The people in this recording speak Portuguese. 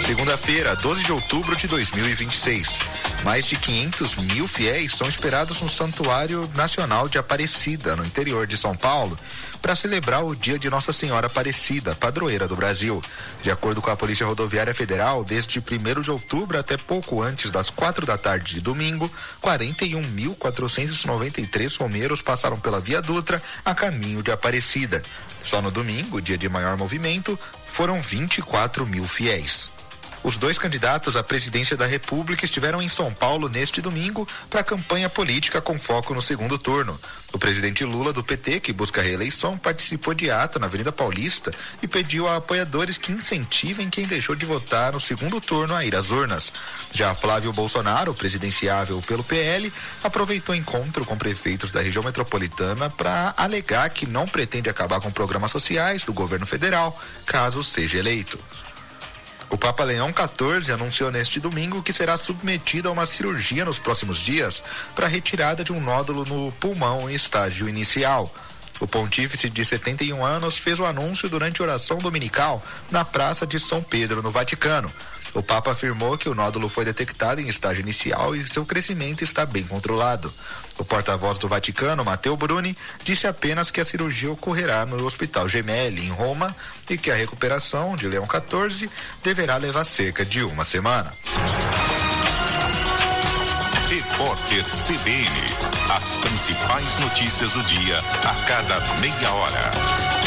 Segunda-feira, 12 de outubro de 2026. Mais de 500 mil fiéis são esperados no Santuário Nacional de Aparecida, no interior de São Paulo, para celebrar o dia de Nossa Senhora Aparecida, padroeira do Brasil. De acordo com a Polícia Rodoviária Federal, desde 1º de outubro até pouco antes das 4 da tarde de domingo, 41.493 romeiros passaram pela Via Dutra a caminho de Aparecida. Só no domingo, dia de maior movimento, foram 24 mil fiéis. Os dois candidatos à presidência da República estiveram em São Paulo neste domingo para a campanha política com foco no segundo turno. O presidente Lula, do PT, que busca a reeleição, participou de ato na Avenida Paulista e pediu a apoiadores que incentivem quem deixou de votar no segundo turno a ir às urnas. Já Flávio Bolsonaro, presidenciável pelo PL, aproveitou o encontro com prefeitos da região metropolitana para alegar que não pretende acabar com programas sociais do governo federal, caso seja eleito. O Papa Leão XIV anunciou neste domingo que será submetido a uma cirurgia nos próximos dias para a retirada de um nódulo no pulmão em estágio inicial. O pontífice de 71 anos fez o anúncio durante oração dominical na Praça de São Pedro, no Vaticano. O Papa afirmou que o nódulo foi detectado em estágio inicial e seu crescimento está bem controlado. O porta-voz do Vaticano, Matteo Bruni, disse apenas que a cirurgia ocorrerá no Hospital Gemelli, em Roma, e que a recuperação de Leão XIV deverá levar cerca de uma semana. Repórter CBN. As principais notícias do dia a cada meia hora.